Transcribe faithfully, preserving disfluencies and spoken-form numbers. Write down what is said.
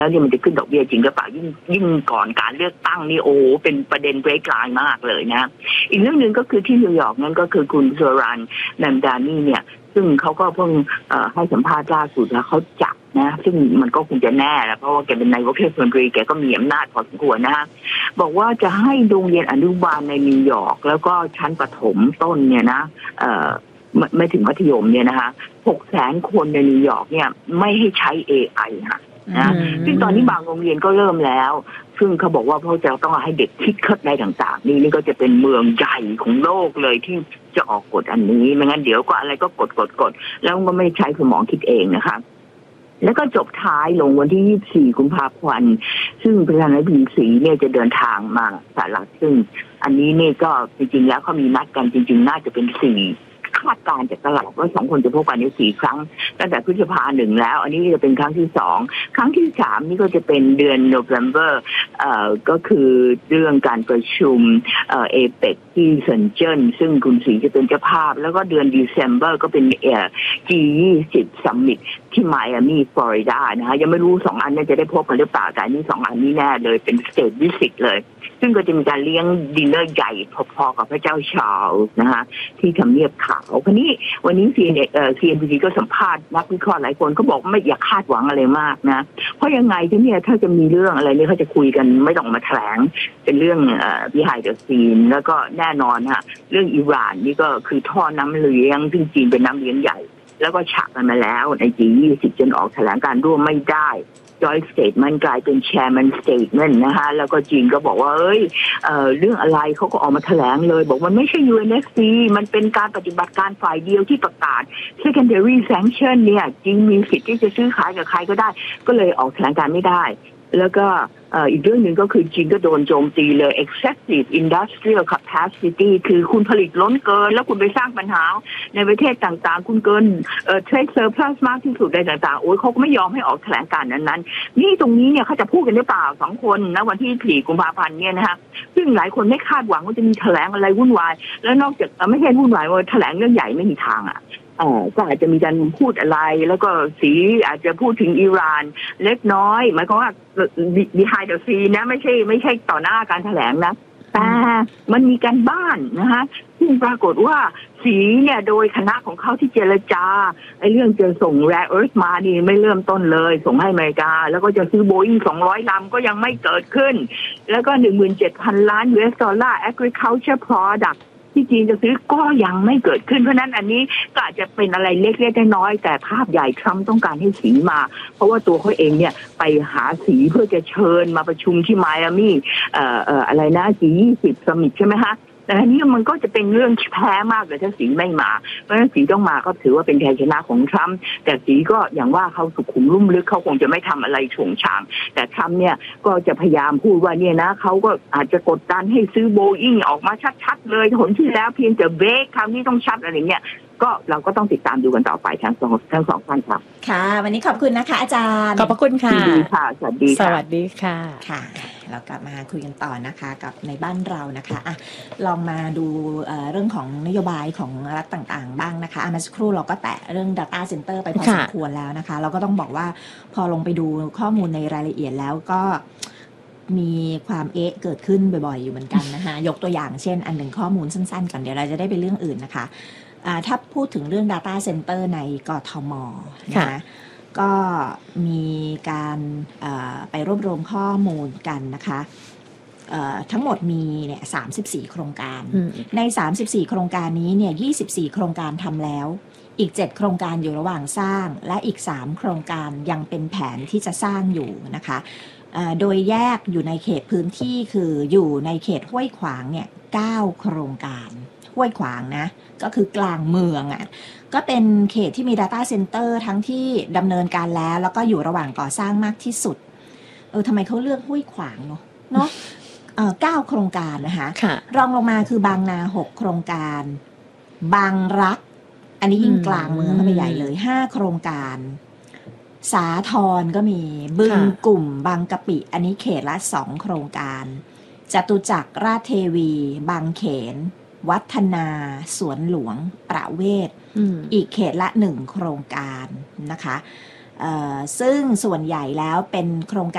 แล้วเนี่ยมันจะขึ้นดอกเบี้ยจริงหรือเปล่ายิ่งยิ่งก่อนการเลือกตั้งนี่โอ้เป็นประเด็นไกลๆมากเลยนะอีกเรื่องนึงก็คือที่นิวยอร์กนั่นก็คือคุณซูรันแมมดานีเนี่ยซึ่งเขาก็เพิ่งให้สัมภาษณ์ล่าสุดแล้วเขาจับนะซึ่งมันก็คงจะแน่แล้วเพราะว่าแกเป็นนายกเทศมนตรีแกก็มีอำนาจพอสมควรนะฮะบอกว่าจะให้โรงเรียนอนุบาลในนิวยอร์กแล้วก็ชั้นประถมต้นเนี่ยนะเอ่อไม่ถึงมัธยมเนี่ยนะคะหกแสนคนในนิวยอร์กเนี่ยไม่ให้ใช้ เอ ไอ ค่ะนะซึ่งตอนนี้บางโรงเรียนก็เริ่มแล้วซึ่งเขาบอกว่าเขาจะต้องให้เด็กคิดคิดได้ต่างๆนี่นี่ก็จะเป็นเมืองใหญ่ของโลกเลยที่จะออกกฎอันนี้ไม่งั้นเดี๋ยวก็อะไรก็กดกดกดแล้วก็ไม่ใช้สมองคิดเองนะคะแล้วก็จบท้ายลงวันที่ยี่สิบสี่กุมภาพันธ์ซึ่งประธานาธิบดีสีเนี่ยจะเดินทางมาสหรัฐซึ่งอันนี้นี่ก็จริงๆแล้วเขามีนัดกันจริงๆน่าจะเป็นสี่คาดการณ์จากตลาดว่าสองคนจะพบกันในสี่ครั้งตั้งแต่พฤษภาหนึ่งแล้วอันนี้จะเป็นครั้งที่สองครั้งที่สามนี่ก็จะเป็นเดือนโนเวมเบอร์เอ่อก็คือเรื่องการประชุมเอ่อเอเปกที่เซนเจิ้นซึ่งคุณศรีจะเป็นเจ้าภาพแล้วก็เดือนเดซ ember ก็เป็นเอ่อ จี ยี่สิบ Summit ที่ไมอามีฟลอริดานะคะยังไม่รู้สองอันนี้จะได้พบกันหรือเปล่าแต่อันนี้สองอันนี้แน่เลยเป็น State Visit เลยซึ่งก็จะมีการเลี้ยงดินเนอร์ใหญ่พอๆกับพระเจ้าชาร์ลส์นะคะที่ทำเนียบขาวคนนี้วันนี้ ซี เอ็น เอ่อ ซี เอ็น บี ซี ก็สัมภาษณ์นักวิเคราะห์หลายคนก็บอกไม่อยากคาดหวังอะไรมากนะเพราะยังไงที่เนี่ยถ้าจะมีเรื่องอะไรนี่เขาจะคุยกันไม่ต้องมาแถลงเป็นเรื่องเอ่อ behind the scene แล้วก็แน่นอนฮะเรื่องอิหร่านนี่ก็คือท่อน้ำเลี้ยงซึ่งจีนเป็นน้ำเลี้ยงใหญ่แล้วก็ฉากกันมาแล้วใน จี ยี่สิบ จนออกแถลงการร่วมไม่ได้Joint Statement กลายเป็น Chairman Statement นะคะแล้วก็จีนก็บอกว่าเอ้ย เอ่อ เรื่องอะไรเขาก็ออกมาแถลงเลยบอกมันไม่ใช่ ยู เอ็น เอฟ ซี มันเป็นการปฏิบัติการฝ่ายเดียวที่ประกาศ Secondary Sanction เนี่ยจีนมีสิทธิ์ที่จะซื้อขายกับใครก็ได้ก็เลยออกแถลงการไม่ได้แล้วก็อีกเรื่องหนึ่งก็คือจีนก็โดนโจมตีเลย excessive industrial capacity คือคุณผลิตล้นเกินแล้วคุณไปสร้างปัญหาในประเทศต่างๆคุณเกินเอ่อ trade surplus มากที่สุดในต่างๆโอ้ยเขาก็ไม่ยอมให้ออกแถลงการนั้นๆนี่ตรงนี้เนี่ยเขาจะพูดกันหรือเปล่าสองคนนะวันที่สี่กุมภาพันธ์เนี่ยนะคะซึ่งหลายคนไม่คาดหวังว่าจะมีแถลงอะไรวุ่นวายแล้วนอกจากไม่ใช่วุ่นวายว่าแถลงเรื่องใหญ่ไม่มีทางอ่ะเอ่อก็อาจจะมีการพูดอะไรแล้วก็สีอาจจะพูดถึงอิหร่านเล็กน้อยหมายความว่า behind the scene นะไม่ใช่ไม่ใช่ต่อหน้าการแถลงนะแต่มันมีการบ้านนะคะซึ่งปรากฏว่าสีเนี่ยโดยคณะของเขาที่เจรจาไอ้เรื่องจะส่ง rare earth มานี่ไม่เริ่มต้นเลยส่งให้อเมริกาแล้วก็จะซื้อ Boeing สองร้อยลำก็ยังไม่เกิดขึ้นแล้วก็ หนึ่งหมื่นเจ็ดพัน ล้าน ยู เอส ดอลลาร์ agriculture productที่จีนจะซื้อก็ยังไม่เกิดขึ้นเพราะนั้นอันนี้ก็อาจจะเป็นอะไรเล็กๆน้อยๆแต่ภาพใหญ่ทรัมป์ต้องการให้สีมาเพราะว่าตัวเขาเองเนี่ยไปหาสีเพื่อจะเชิญมาประชุมที่ไมอามี่เอ่อเอ่ออะไรนะ จี ยี่สิบ Summit ใช่ไหมคะแต่ทีนี้มันก็จะเป็นเรื่องแพ้มากเลยถ้าสีไม่มาเพราะฉะนั้นสีต้องมาก็ถือว่าเป็นชัยชนะของทรัมป์แต่สีก็อย่างว่าเขาสุขุมลุ่มลึกเขาคงจะไม่ทำอะไรโฉงฉางแต่ทรัมป์เนี่ยก็จะพยายามพูดว่าเนี่ยนะเขาก็อาจจะกดดันให้ซื้อโบอิ้งออกมาชัดๆเลยผลที่แล้วเพียงแต่เบรกคราวนี้ต้องชัดอะไรเงี้ยก็เราก็ต้องติดตามดูกันต่อไปทั้งสองทั้งสองท่านครับค่ะวันนี้ขอบคุณนะคะอาจารย์ขอบพระคุณค่ะสวัสดีค่ะสวัสดีค่ะสวัสดีค่ะค่ะเรากลับมาคุยกันต่อนะคะกับในบ้านเรานะคะอ่ะลองมาดู เอ่อ เรื่องของนโยบายของรัฐต่างๆบ้างนะคะเมื่อสักครู่เราก็แตะเรื่อง data center ไปพอสมควรแล้วนะคะเราก็ต้องบอกว่าพอลงไปดูข้อมูลในรายละเอียดแล้วก็มีความเอ๊ะเกิดขึ้นบ่อยๆอยู่เหมือนกันนะคะยกตัวอย่างเช่นอันหนึ่งข้อมูลสั้นๆก่อนเดี๋ยวเราจะได้ไปเรื่องอื่นนะคะถ้าพูดถึงเรื่อง data center ในกทม.นะคะก็มีการไปรวบรวมข้อมูลกันนะคะทั้งหมดมีเนี่ยสามสิบสี่โครงการในสามสิบสี่โครงการนี้เนี่ยยี่สิบสี่โครงการทำแล้วอีกเจ็ดโครงการอยู่ระหว่างสร้างและอีกสามโครงการยังเป็นแผนที่จะสร้างอยู่นะคะโดยแยกอยู่ในเขตพื้นที่คืออยู่ในเขตห้วยขวางเนี่ยเก้าโครงการห้วยขวางนะก็คือกลางเมืองอ่ะก็เป็นเขตที่มี data center ทั้งที่ดำเนินการแล้วแล้วก็อยู่ระหว่างก่อสร้างมากที่สุดเออทำไมเขาเลือกห้วยขวางเนาะเนาะเอ่อเก้าโครงการนะคะรองลงมาคือบางนาหกโครงการบางรักอันนี้ยิ่งกลางเมืองเข้าไปใหญ่เลยห้าโครงการสาทรก็มีบึงกลุ่มบางกะปิอันนี้เขตละสองโครงการจตุจักรราชเทวีบางเขนวัฒนาสวนหลวงประเวศ อ, อีกเขตละหนึ่งโครงการนะคะซึ่งส่วนใหญ่แล้วเป็นโครงการ